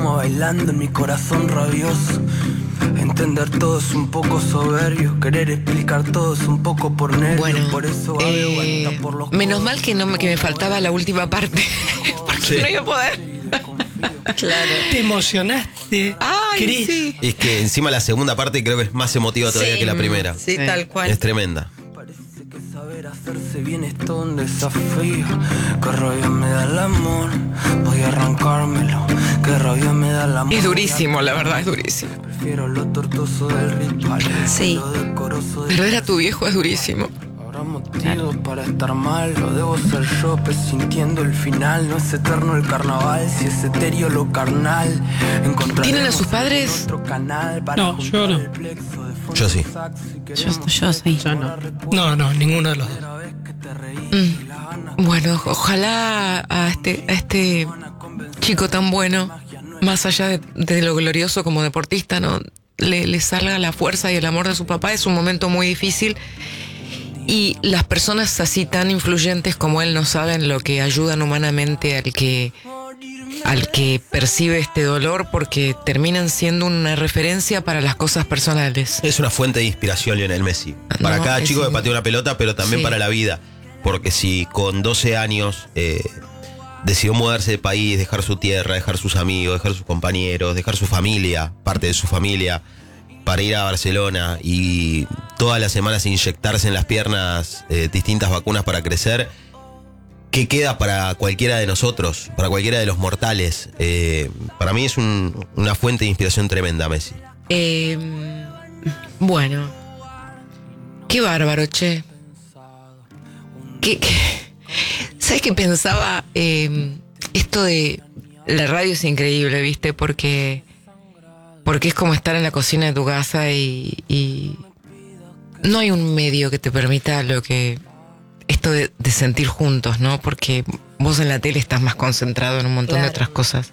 estamos bailando en mi corazón rabioso. Entender todo es un poco soberbio, querer explicar todo es un poco por nervios. Bueno, por eso por los menos mal que que me faltaba la última parte, porque no iba a poder. Claro. Te emocionaste, Cris. Sí. Es que encima la segunda parte creo que es más emotiva todavía que la primera. Sí, tal cual. Es tremenda. Parece que saber hacerse bien es todo un desafío. Qué rabia me da el amor, voy a arrancármelo. Qué rabia me da el amor. Es durísimo, la verdad, es durísimo. Prefiero lo tortuoso del ritual. Sí. Lo decoroso de... Perder a tu viejo es durísimo. Habrá motivos para estar mal, lo debo ser yo, presintiendo el final. No es eterno el carnaval, si es etéreo lo carnal. ¿Tienen a sus padres? Otro canal para No, yo no. Yo sí. Yo sí. Yo no. No, ninguno de los dos. Bueno, ojalá a este chico tan bueno, más allá de lo glorioso como deportista, ¿no? Le salga la fuerza y el amor de su papá. Es un momento muy difícil. Y las personas así tan influyentes como él no saben lo que ayudan humanamente al que percibe este dolor, porque terminan siendo una referencia para las cosas personales. Es una fuente de inspiración Lionel Messi. Para cada chico que patea una pelota, pero también para la vida. Porque si con 12 años decidió mudarse de país, dejar su tierra, dejar sus amigos, dejar sus compañeros, dejar su familia, parte de su familia, para ir a Barcelona y todas las semanas inyectarse en las piernas distintas vacunas para crecer, ¿qué queda para cualquiera de nosotros, para cualquiera de los mortales? Para mí es una fuente de inspiración tremenda, Messi. Bueno, qué bárbaro, che. ¿Sabes qué pensaba? Esto de la radio es increíble, ¿viste? Porque es como estar en la cocina de tu casa y no hay un medio que te permita esto de sentir juntos, ¿no? Porque vos en la tele estás más concentrado en un montón de otras cosas.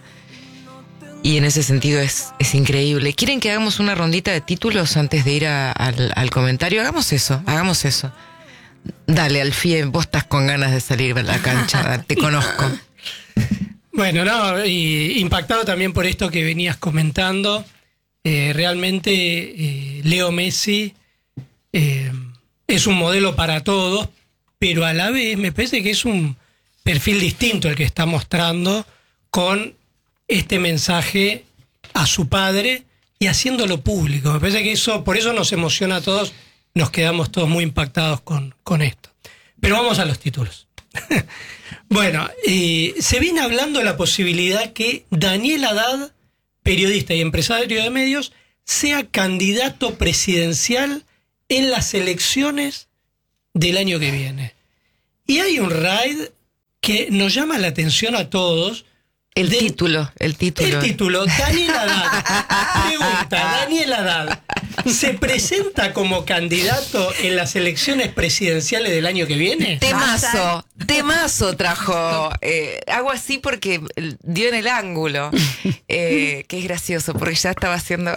Y en ese sentido es increíble. ¿Quieren que hagamos una rondita de títulos antes de ir al comentario? Hagamos eso. Dale, Alfie, vos estás con ganas de salir a la cancha, te conozco. Bueno, no, y impactado también por esto que venías comentando. Realmente Leo Messi es un modelo para todos, pero a la vez me parece que es un perfil distinto el que está mostrando con este mensaje a su padre y haciéndolo público. Me parece que por eso nos emociona a todos, nos quedamos todos muy impactados con esto. Pero vamos a los títulos. Bueno, se viene hablando de la posibilidad que Daniel Haddad, periodista y empresario de medios, sea candidato presidencial en las elecciones del año que viene. Y hay un raid que nos llama la atención a todos. El título. Daniel Haddad. Pregunta, Daniel Haddad, ¿se presenta como candidato en las elecciones presidenciales del año que viene? Temazo trajo. Hago así porque dio en el ángulo. Que es gracioso, porque ya estaba haciendo...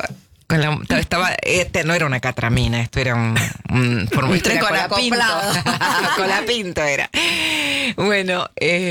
no era una catramina, esto era un tren Colapinto era. Bueno,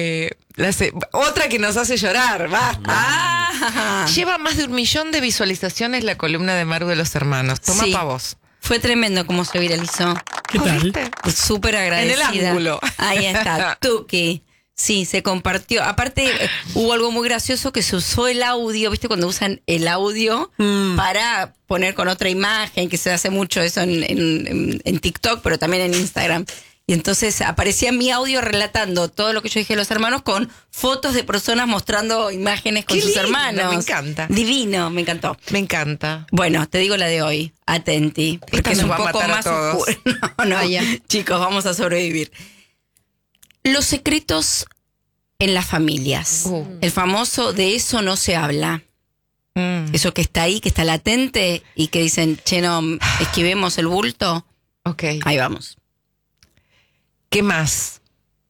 otra que nos hace llorar, basta. Lleva más de 1 millón de visualizaciones la columna de Maru de los Hermanos. Toma pa' vos. Fue tremendo como se viralizó. ¿Qué tal? ¿Viste? Súper agradecida. En el ángulo. Ahí está, Tuki. Sí, se compartió. Aparte, hubo algo muy gracioso que se usó el audio, ¿viste? Cuando usan el audio para poner con otra imagen, que se hace mucho eso en TikTok, pero también en Instagram. Y entonces aparecía mi audio relatando todo lo que yo dije de los hermanos con fotos de personas mostrando imágenes con sus hermanos. Me encanta. Divino, me encantó. Me encanta. Bueno, te digo la de hoy. Atenti. Porque es un poco más oscuro. No, chicos, vamos a sobrevivir. Los secretos en las familias. El famoso de eso no se habla. Eso que está ahí, que está latente y que dicen, che, no, esquivemos el bulto. Ok. Ahí vamos. ¿Qué más?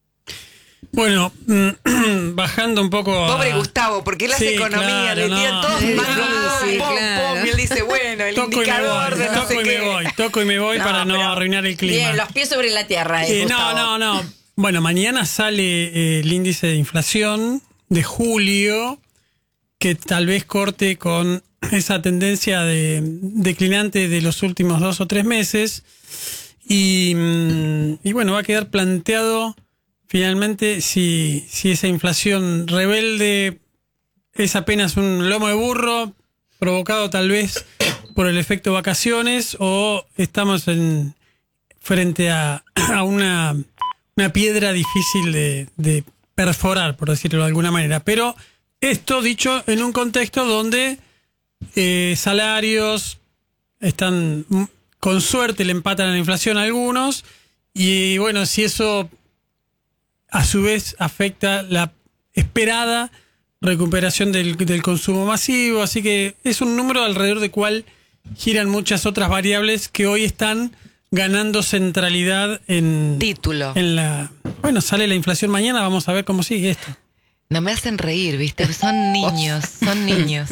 Bueno, bajando un poco Pobre Gustavo, porque él hace economía, le tiran todos más difícil, y él dice, bueno, el indicador de no sé qué. Toco y me voy para no arruinar el clima. Bien, los pies sobre la tierra. No. Bueno, mañana sale el índice de inflación de julio que tal vez corte con esa tendencia declinante de los últimos 2 o 3 meses. Y bueno, va a quedar planteado finalmente si esa inflación rebelde es apenas un lomo de burro provocado tal vez por el efecto vacaciones, o estamos frente a una piedra difícil de perforar, por decirlo de alguna manera. Pero esto dicho en un contexto donde salarios están, con suerte le empatan a la inflación a algunos, y bueno, si eso a su vez afecta la esperada recuperación del consumo masivo. Así que es un número alrededor del cual giran muchas otras variables que hoy están ganando centralidad en título. Bueno, sale la inflación mañana, vamos a ver cómo sigue esto. No me hacen reír, ¿viste? Son niños, son niños.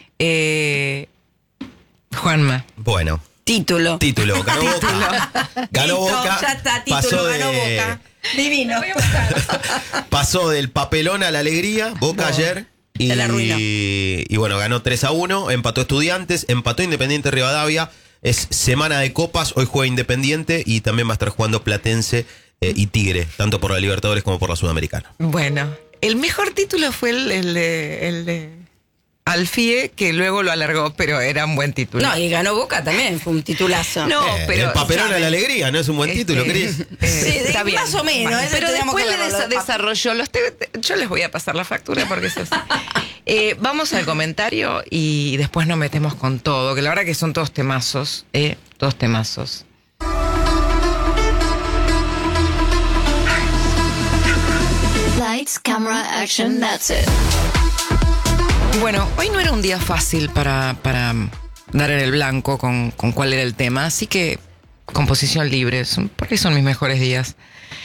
Juanma. Bueno. Título. Ganó Boca. Ganó Boca. Ya está, título, ganó Boca. Divino. Pasó del papelón a la alegría, Boca ayer. Se la arruinó. Y bueno, ganó 3-1, empató Estudiantes, empató Independiente Rivadavia. Es semana de copas, hoy juega Independiente y también va a estar jugando Platense y Tigre, tanto por la Libertadores como por la Sudamericana. Bueno, el mejor título fue el de Alfie, que luego lo alargó, pero era un buen título. No, y ganó Boca también, fue un titulazo. No, pero el papelón a la alegría, ¿no? Es un buen título, Cris. Sí, está bien. más o menos. Bueno, pero después le desarrolló. yo les voy a pasar la factura porque eso es. Vamos al comentario y después nos metemos con todo, que la verdad que son todos temazos, todos temazos. Lights, camera, action, that's it. Bueno, hoy no era un día fácil para dar en el blanco con cuál era el tema, así que composición libre, porque son mis mejores días.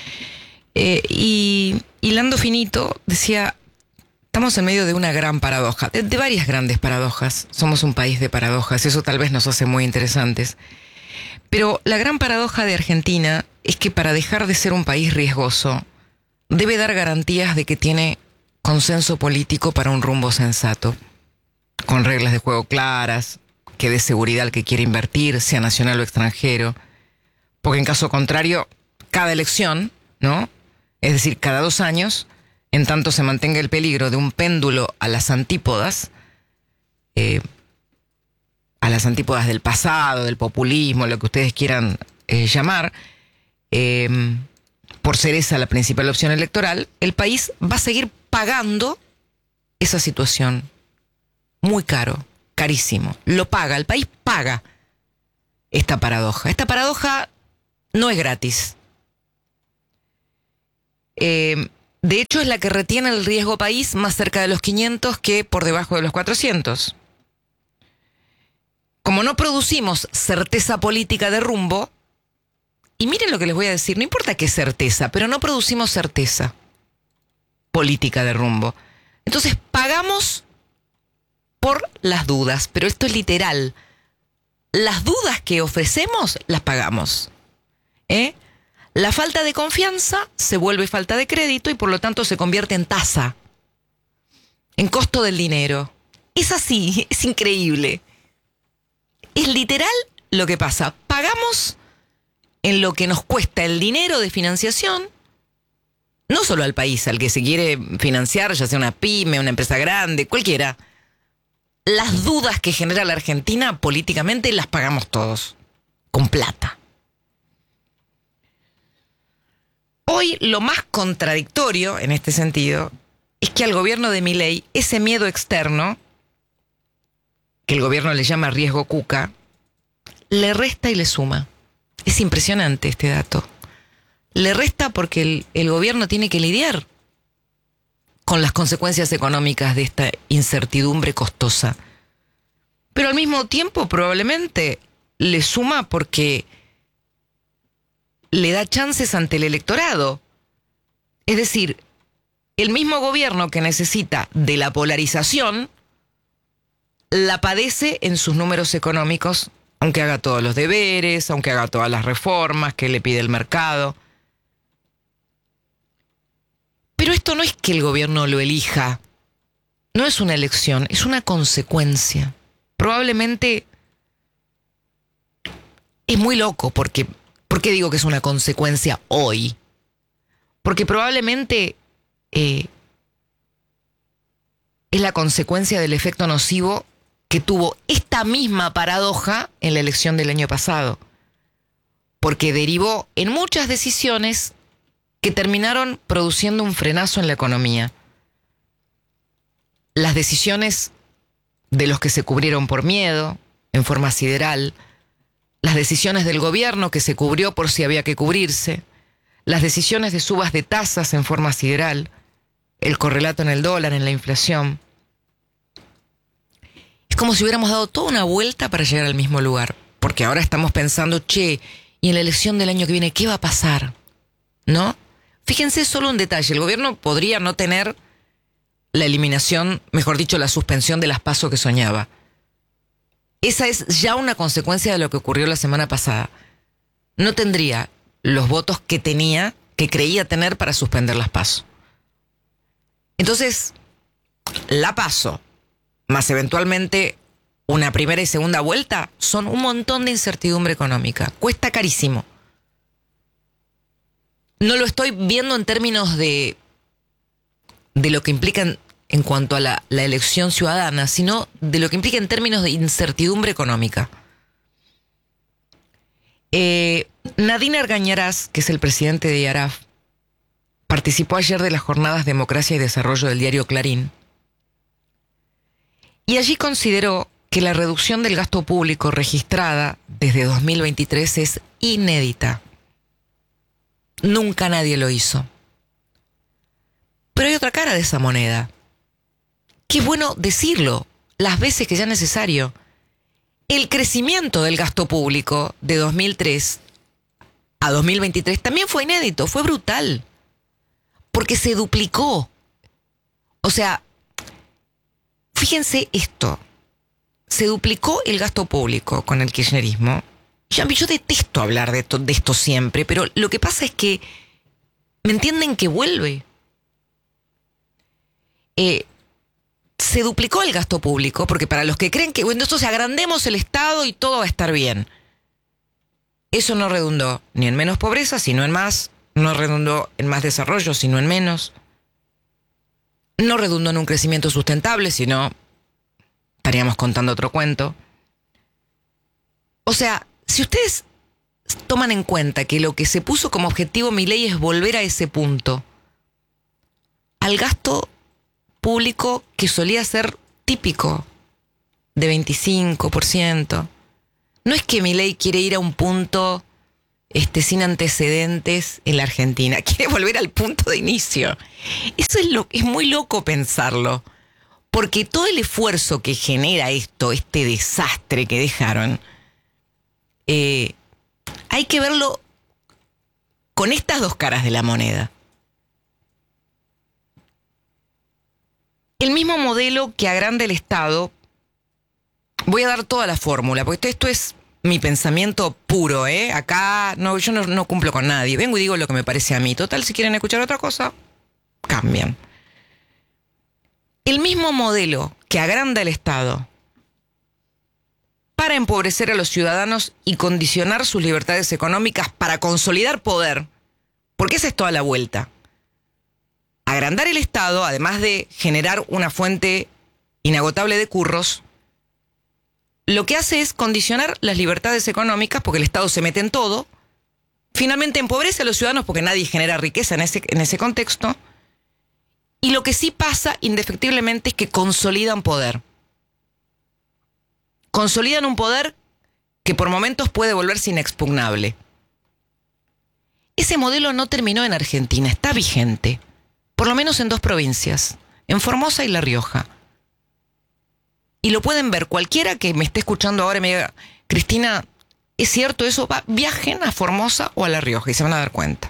Y hilando finito, decía, estamos en medio de una gran paradoja, de varias grandes paradojas. Somos un país de paradojas, eso tal vez nos hace muy interesantes. Pero la gran paradoja de Argentina es que para dejar de ser un país riesgoso, debe dar garantías de que tiene consenso político para un rumbo sensato, con reglas de juego claras, que dé seguridad al que quiere invertir, sea nacional o extranjero, porque en caso contrario, cada elección, ¿no? Es decir, cada 2 años, en tanto se mantenga el peligro de un péndulo a las antípodas del pasado, del populismo, lo que ustedes quieran llamar, por ser esa la principal opción electoral, el país va a seguir pagando esa situación. Muy caro, carísimo. Lo paga, el país paga esta paradoja. Esta paradoja no es gratis. De hecho, es la que retiene el riesgo país más cerca de los 500 que por debajo de los 400. Como no producimos certeza política de rumbo, y miren lo que les voy a decir, no importa qué certeza, pero no producimos certeza política de rumbo. Entonces pagamos por las dudas, pero esto es literal. Las dudas que ofrecemos, las pagamos. La falta de confianza se vuelve falta de crédito y por lo tanto se convierte en tasa, en costo del dinero. Es así, es increíble. Es literal lo que pasa. Pagamos en lo que nos cuesta el dinero de financiación, no solo al país, al que se quiere financiar, ya sea una pyme, una empresa grande, cualquiera. Las dudas que genera la Argentina políticamente las pagamos todos, con plata. Hoy lo más contradictorio en este sentido es que al gobierno de Milei ese miedo externo, que el gobierno le llama riesgo cuca, le resta y le suma. Es impresionante este dato. Le resta porque el gobierno tiene que lidiar con las consecuencias económicas de esta incertidumbre costosa. Pero al mismo tiempo probablemente le suma porque le da chances ante el electorado. Es decir, el mismo gobierno que necesita de la polarización la padece en sus números económicos, aunque haga todos los deberes, aunque haga todas las reformas que le pide el mercado. Pero esto no es que el gobierno lo elija. no es una elección, es una consecuencia. Probablemente es muy loco, porque ¿por qué digo que es una consecuencia hoy? Porque probablemente es la consecuencia del efecto nocivo que tuvo esta misma paradoja en la elección del año pasado. Porque derivó en muchas decisiones que terminaron produciendo un frenazo en la economía. Las decisiones de los que se cubrieron por miedo, en forma sideral, las decisiones del gobierno que se cubrió por si había que cubrirse, las decisiones de subas de tasas en forma sideral, el correlato en el dólar, en la inflación. Es como si hubiéramos dado toda una vuelta para llegar al mismo lugar, porque ahora estamos pensando, y en la elección del año que viene, ¿qué va a pasar? ¿No? Fíjense solo un detalle, el gobierno podría no tener la eliminación, mejor dicho, la suspensión de las PASO que soñaba. Esa es ya una consecuencia de lo que ocurrió la semana pasada. No tendría los votos que creía tener para suspender las PASO. Entonces, la PASO, más eventualmente una primera y segunda vuelta, son un montón de incertidumbre económica. Cuesta carísimo. No lo estoy viendo en términos de lo que implican en cuanto a la elección ciudadana, sino de lo que implica en términos de incertidumbre económica. Nadine Argañarás, que es el presidente de IARAF, participó ayer de las jornadas Democracia y Desarrollo del diario Clarín, y allí consideró que la reducción del gasto público registrada desde 2023 es inédita. Nunca nadie lo hizo. Pero hay otra cara de esa moneda. Qué bueno decirlo las veces que sea necesario. El crecimiento del gasto público de 2003 a 2023 también fue inédito, fue brutal. Porque se duplicó. O sea, fíjense esto. Se duplicó el gasto público con el kirchnerismo. Yo detesto hablar de esto siempre, pero lo que pasa es que ¿me entienden que vuelve? Se duplicó el gasto público, porque para los que creen que, bueno, entonces agrandemos el Estado y todo va a estar bien. Eso no redundó ni en menos pobreza, sino en más. No redundó en más desarrollo, sino en menos. No redundó en un crecimiento sustentable, sino estaríamos contando otro cuento. O sea, si ustedes toman en cuenta que lo que se puso como objetivo Milei es volver a ese punto, al gasto público que solía ser típico, de 25%. No es que Milei quiere ir a un punto sin antecedentes en la Argentina, quiere volver al punto de inicio. Eso es muy loco pensarlo, porque todo el esfuerzo que genera este desastre que dejaron, hay que verlo con estas dos caras de la moneda. El mismo modelo que agranda el Estado, voy a dar toda la fórmula, porque esto es mi pensamiento puro, Acá yo no cumplo con nadie. Vengo y digo lo que me parece a mí. Total, si quieren escuchar otra cosa, cambian. El mismo modelo que agranda el Estado para empobrecer a los ciudadanos y condicionar sus libertades económicas para consolidar poder, porque esa es toda la vuelta. Agrandar el Estado, además de generar una fuente inagotable de curros, lo que hace es condicionar las libertades económicas, porque el Estado se mete en todo. Finalmente empobrece a los ciudadanos porque nadie genera riqueza en ese contexto. Y lo que sí pasa indefectiblemente es que consolidan poder. Consolidan un poder que por momentos puede volverse inexpugnable. Ese modelo no terminó en Argentina, está vigente. Por lo menos en 2 provincias, en Formosa y La Rioja. Y lo pueden ver, cualquiera que me esté escuchando ahora y me diga, Cristina, ¿es cierto eso? Viajen a Formosa o a La Rioja y se van a dar cuenta.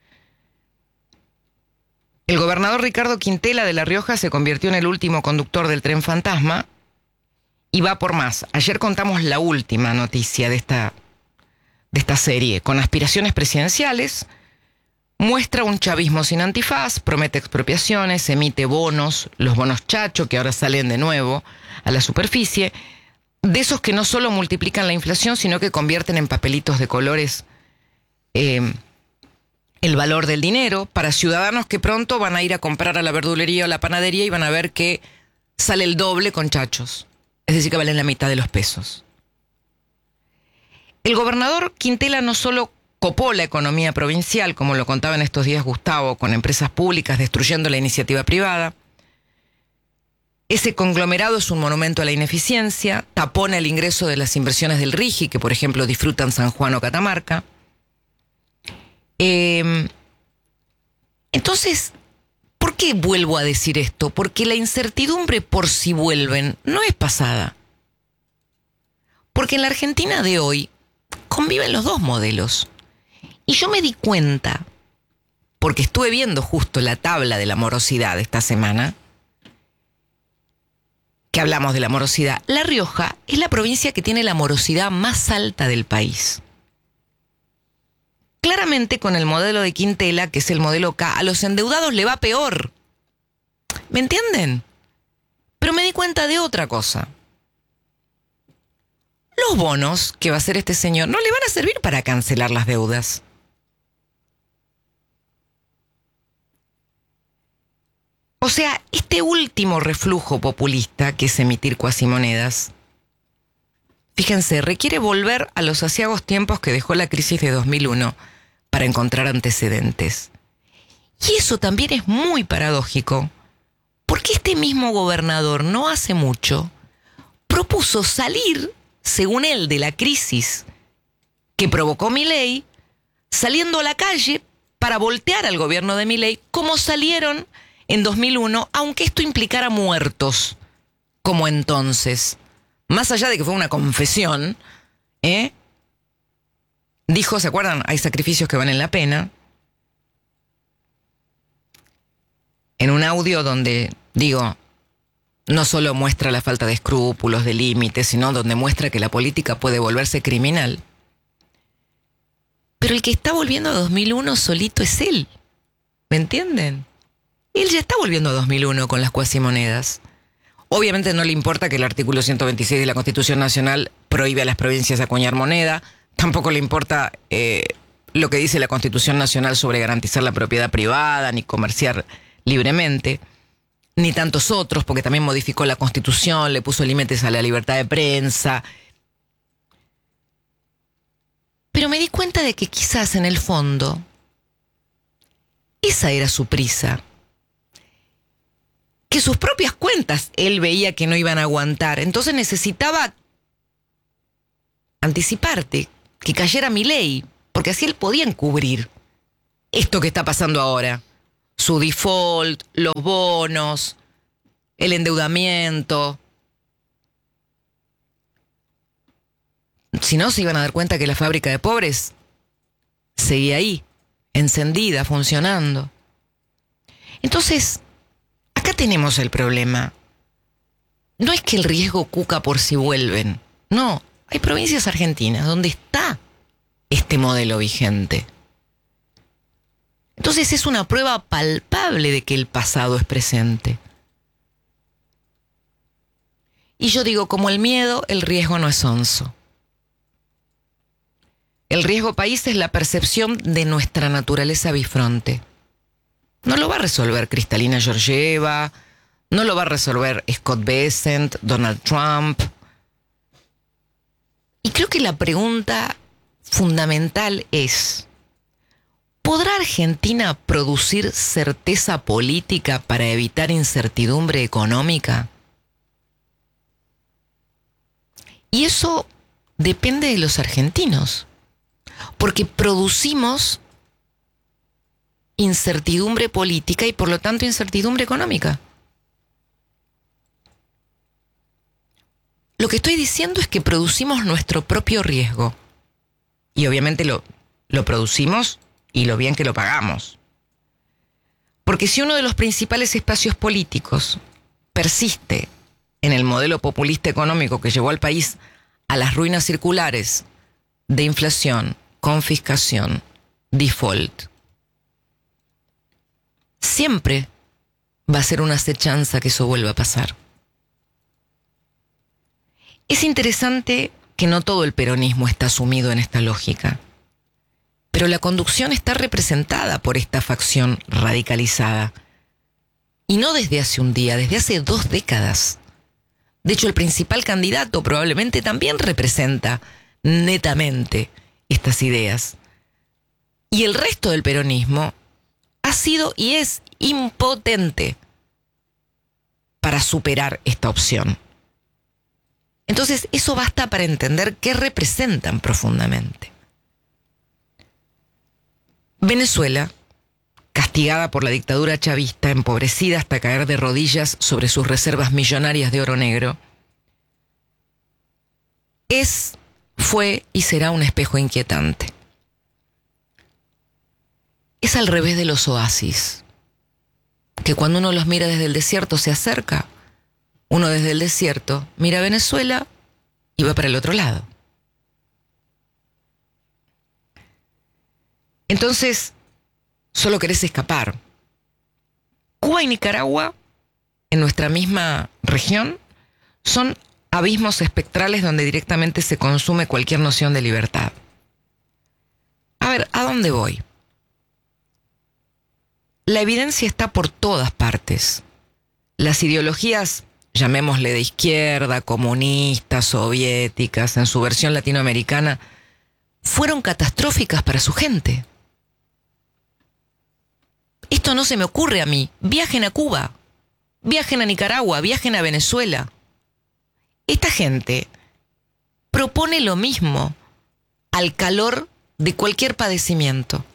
El gobernador Ricardo Quintela de La Rioja se convirtió en el último conductor del tren fantasma y va por más. Ayer contamos la última noticia de esta serie, con aspiraciones presidenciales, muestra un chavismo sin antifaz, promete expropiaciones, emite bonos, los bonos chacho que ahora salen de nuevo a la superficie, de esos que no solo multiplican la inflación, sino que convierten en papelitos de colores el valor del dinero para ciudadanos que pronto van a ir a comprar a la verdulería o la panadería y van a ver que sale el doble con chachos. Es decir, que valen la mitad de los pesos. El gobernador Quintela no solo copó la economía provincial, como lo contaba en estos días Gustavo, con empresas públicas destruyendo la iniciativa privada. Ese conglomerado es un monumento a la ineficiencia, tapona el ingreso de las inversiones del RIGI, que por ejemplo disfrutan San Juan o Catamarca. Entonces, ¿por qué vuelvo a decir esto? Porque la incertidumbre por si vuelven no es pasada. Porque en la Argentina de hoy conviven los dos modelos. Y yo me di cuenta, porque estuve viendo justo la tabla de la morosidad esta semana, que hablamos de la morosidad. La Rioja es la provincia que tiene la morosidad más alta del país. Claramente con el modelo de Quintela, que es el modelo K, a los endeudados le va peor. ¿Me entienden? Pero me di cuenta de otra cosa. Los bonos que va a hacer este señor no le van a servir para cancelar las deudas. O sea, este último reflujo populista, que es emitir cuasimonedas, fíjense, requiere volver a los aciagos tiempos que dejó la crisis de 2001 para encontrar antecedentes. Y eso también es muy paradójico, porque este mismo gobernador no hace mucho propuso salir, según él, de la crisis que provocó Milei, saliendo a la calle para voltear al gobierno de Milei, como salieron en 2001, aunque esto implicara muertos, como entonces. Más allá de que fue una confesión, dijo, ¿se acuerdan? Hay sacrificios que valen la pena. En un audio donde, digo, no solo muestra la falta de escrúpulos, de límites, sino donde muestra que la política puede volverse criminal. Pero el que está volviendo a 2001 solito es él. ¿Me entienden? Él ya está volviendo a 2001 con las cuasimonedas. Obviamente no le importa que el artículo 126 de la Constitución Nacional prohíbe a las provincias acuñar moneda. Tampoco le importa lo que dice la Constitución Nacional sobre garantizar la propiedad privada, ni comerciar libremente, ni tantos otros, porque también modificó la Constitución, le puso límites a la libertad de prensa. Pero me di cuenta de que quizás en el fondo esa era su prisa. Que sus propias cuentas él veía que no iban a aguantar. Entonces necesitaba anticiparte, que cayera Milei, porque así él podía encubrir esto que está pasando ahora. Su default, los bonos, el endeudamiento. Si no, se iban a dar cuenta que la fábrica de pobres seguía ahí, encendida, funcionando. Entonces, acá tenemos el problema. No es que el riesgo cuca por si vuelven. No, hay provincias argentinas donde está este modelo vigente. Entonces es una prueba palpable de que el pasado es presente. Y yo digo, como el miedo, el riesgo no es onzo. El riesgo país es la percepción de nuestra naturaleza bifronte. No lo va a resolver Cristalina Georgieva, no lo va a resolver Scott Bessent, Donald Trump. Y creo que la pregunta fundamental es, ¿podrá Argentina producir certeza política para evitar incertidumbre económica? Y eso depende de los argentinos, porque producimos incertidumbre política y por lo tanto incertidumbre económica. Lo que estoy diciendo es que producimos nuestro propio riesgo. Y obviamente lo producimos y lo bien que lo pagamos. Porque si uno de los principales espacios políticos persiste en el modelo populista económico que llevó al país a las ruinas circulares de inflación, confiscación, default, siempre va a ser una acechanza que eso vuelva a pasar. Es interesante que no todo el peronismo está sumido en esta lógica, pero la conducción está representada por esta facción radicalizada. Y no desde hace un día, desde hace 2 décadas. De hecho, el principal candidato probablemente también representa netamente estas ideas. Y el resto del peronismo ha sido y es impotente para superar esta opción. Entonces, eso basta para entender qué representan profundamente. Venezuela, castigada por la dictadura chavista, empobrecida hasta caer de rodillas sobre sus reservas millonarias de oro negro, es, fue y será un espejo inquietante. Es al revés de los oasis, que cuando uno los mira desde el desierto se acerca, uno desde el desierto mira a Venezuela y va para el otro lado. Entonces, solo querés escapar. Cuba y Nicaragua, en nuestra misma región, son abismos espectrales donde directamente se consume cualquier noción de libertad. A ver, ¿a dónde voy? La evidencia está por todas partes. Las ideologías, llamémosle de izquierda, comunistas, soviéticas, en su versión latinoamericana, fueron catastróficas para su gente. Esto no se me ocurre a mí. Viajen a Cuba, viajen a Nicaragua, viajen a Venezuela. Esta gente propone lo mismo al calor de cualquier padecimiento.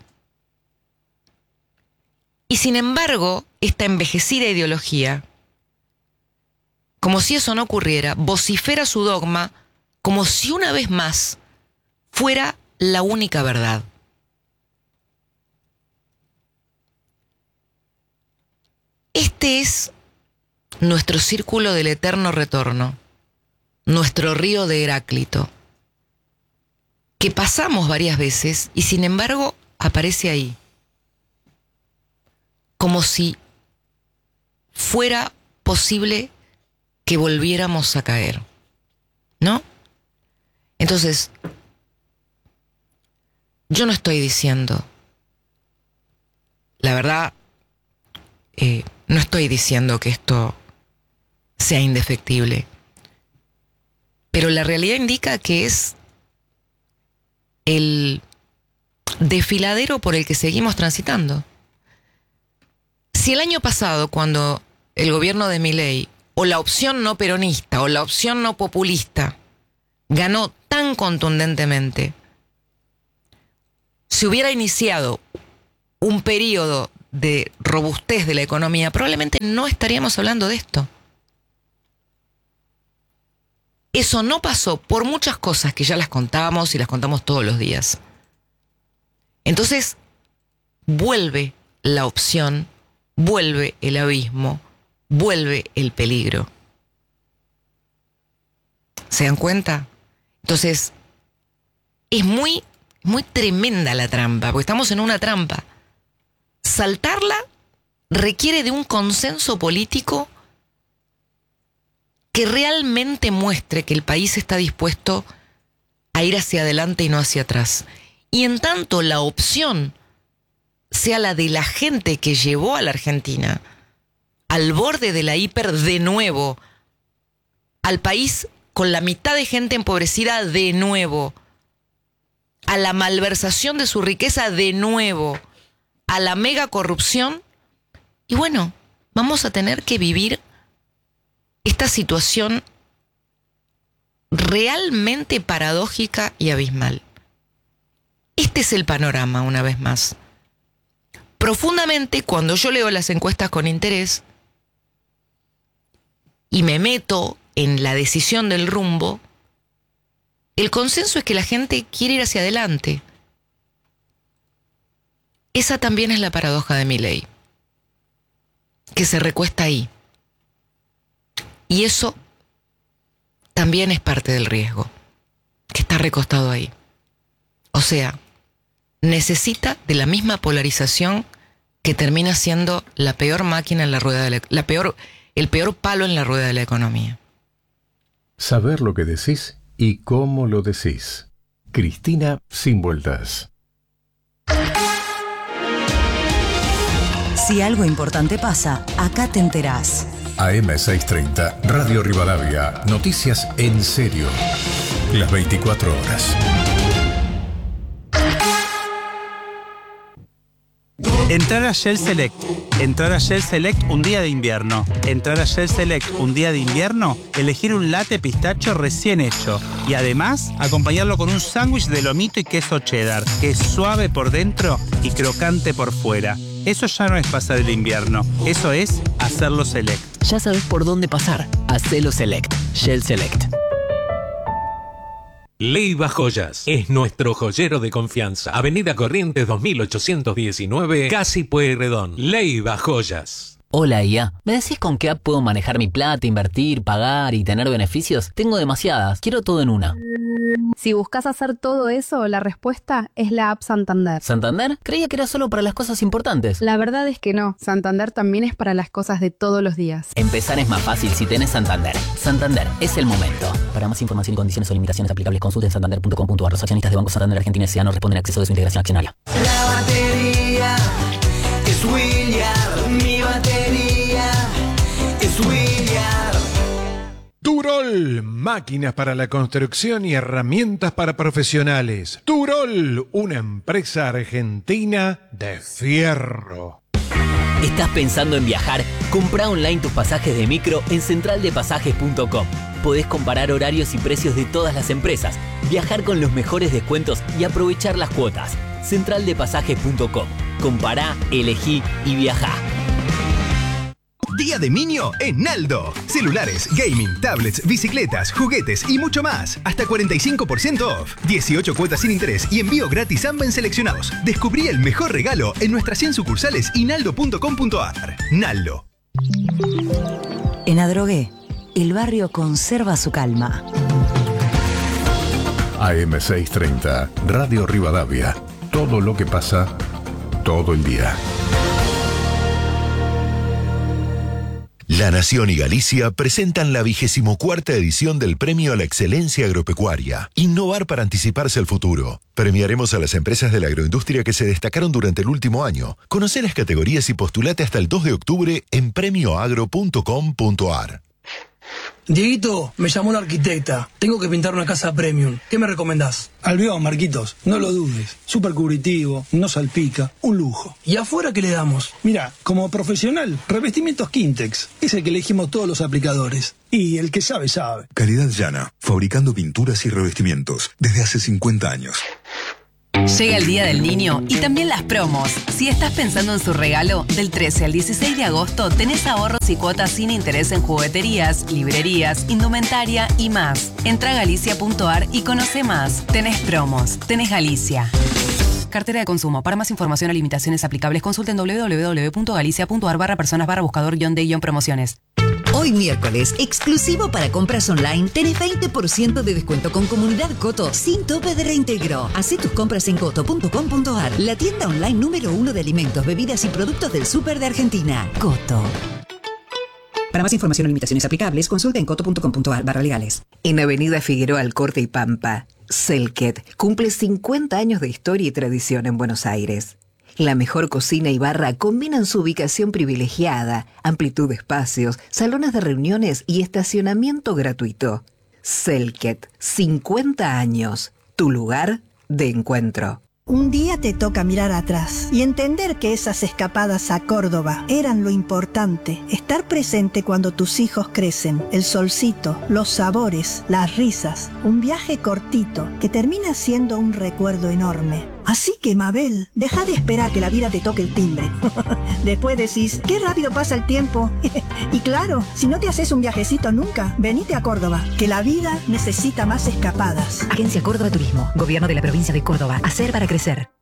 Y sin embargo, esta envejecida ideología, como si eso no ocurriera, vocifera su dogma como si una vez más fuera la única verdad. Este es nuestro círculo del eterno retorno, nuestro río de Heráclito, que pasamos varias veces y sin embargo aparece ahí, como si fuera posible que volviéramos a caer, ¿no? Entonces, yo no estoy diciendo, la verdad, no estoy diciendo que esto sea indefectible, pero la realidad indica que es el desfiladero por el que seguimos transitando. Si el año pasado, cuando el gobierno de Milei, o la opción no peronista, o la opción no populista, ganó tan contundentemente, si hubiera iniciado un periodo de robustez de la economía, probablemente no estaríamos hablando de esto. Eso no pasó por muchas cosas que ya las contábamos y las contamos todos los días. Entonces, vuelve la opción, vuelve el abismo, vuelve el peligro. ¿Se dan cuenta? Entonces, es muy tremenda la trampa, porque estamos en una trampa. Saltarla requiere de un consenso político que realmente muestre que el país está dispuesto a ir hacia adelante y no hacia atrás. Y en tanto la opción sea la de la gente que llevó a la Argentina al borde de la hiper de nuevo, al país con la mitad de gente empobrecida de nuevo, a la malversación de su riqueza de nuevo, a la mega corrupción, y bueno, vamos a tener que vivir esta situación realmente paradójica y abismal. Este es el panorama, una vez más. Profundamente, cuando yo leo las encuestas con interés y me meto en la decisión del rumbo, el consenso es que la gente quiere ir hacia adelante. Esa también es la paradoja de Milei, que se recuesta ahí. Y eso también es parte del riesgo, que está recostado ahí. O sea, necesita de la misma polarización que termina siendo la peor máquina en la rueda de el peor palo en la rueda de la economía. Saber lo que decís y cómo lo decís. Cristina Sin Vueltas. Si algo importante pasa, acá te enterás. AM630, Radio Rivadavia. Noticias en serio. Las 24 horas. Entrar a Shell Select. Entrar a Shell Select un día de invierno. Entrar a Shell Select un día de invierno, elegir un latte pistacho recién hecho. Y además, acompañarlo con un sándwich de lomito y queso cheddar, que es suave por dentro y crocante por fuera. Eso ya no es pasar el invierno, eso es hacerlo Select. Ya sabes por dónde pasar. Hacelo Select. Shell Select. Leiva Joyas es nuestro joyero de confianza. Avenida Corrientes 2819, Casi Pueyrredón. Leiva Joyas. Hola, IA. ¿Me decís con qué app puedo manejar mi plata, invertir, pagar y tener beneficios? Tengo demasiadas. Quiero todo en una. Si buscas hacer todo eso, la respuesta es la app Santander. ¿Santander? Creía que era solo para las cosas importantes. La verdad es que no. Santander también es para las cosas de todos los días. Empezar es más fácil si tenés Santander. Santander, es el momento. Para más información y condiciones o limitaciones aplicables, consulten santander.com.ar. Los accionistas de Banco Santander Argentina S.A. no responden a acceso de su integración accionaria. La batería es William, mi batería es William. Turol, máquinas para la construcción y herramientas para profesionales. Turol, una empresa argentina de fierro. ¿Estás pensando en viajar? Comprá online tus pasajes de micro en centraldepasajes.com. Podés comparar horarios y precios de todas las empresas, viajar con los mejores descuentos y aprovechar las cuotas. Centraldepasajes.com. Compará, elegí y viajá. Día de Minio en Naldo. Celulares, gaming, tablets, bicicletas, juguetes y mucho más. Hasta 45% off. 18 cuotas sin interés y envío gratis a en seleccionados. Descubrí el mejor regalo en nuestras 100 sucursales y naldo.com.ar. Naldo. En Adrogué, el barrio conserva su calma. AM630, Radio Rivadavia. Todo lo que pasa, todo el día. La Nación y Galicia presentan la 24ª edición del Premio a la Excelencia Agropecuaria. Innovar para anticiparse al futuro. Premiaremos a las empresas de la agroindustria que se destacaron durante el último año. Conoce las categorías y postulate hasta el 2 de octubre en premioagro.com.ar. Dieguito, me llamó la arquitecta. Tengo que pintar una casa premium. ¿Qué me recomendás? Albión, Marquitos. No lo dudes. Súper cubritivo, no salpica. Un lujo. ¿Y afuera qué le damos? Mira, como profesional, revestimientos Quintex. Es el que elegimos todos los aplicadores. Y el que sabe, sabe. Calidad llana. Fabricando pinturas y revestimientos. Desde hace 50 años. Llega el Día del Niño y también las promos. Si estás pensando en su regalo, del 13 al 16 de agosto tenés ahorros y cuotas sin interés en jugueterías, librerías, indumentaria y más. Entra a galicia.ar y conoce más. Tenés promos. Tenés Galicia. Cartera de consumo. Para más información o limitaciones aplicables, consulten www.galicia.ar/personas/buscador-de-promociones. Hoy miércoles, exclusivo para compras online, tenés 20% de descuento con Comunidad Coto sin tope de reintegro. Hacé tus compras en coto.com.ar, la tienda online número 1 de alimentos, bebidas y productos del súper de Argentina. Coto. Para más información o limitaciones aplicables, consulta en coto.com.ar/legales. En Avenida Figueroa Alcorte y Pampa, Selket cumple 50 años de historia y tradición en Buenos Aires. La mejor cocina y barra combinan su ubicación privilegiada, amplitud de espacios, salones de reuniones y estacionamiento gratuito. Selket, 50 años, tu lugar de encuentro. Un día te toca mirar atrás y entender que esas escapadas a Córdoba eran lo importante. Estar presente cuando tus hijos crecen, el solcito, los sabores, las risas. Un viaje cortito que termina siendo un recuerdo enorme. Así que, Mabel, deja de esperar que la vida te toque el timbre. Después decís, qué rápido pasa el tiempo. Y claro, si no te haces un viajecito nunca, venite a Córdoba, que la vida necesita más escapadas. Agencia Córdoba Turismo, Gobierno de la Provincia de Córdoba. Hacer para crecer.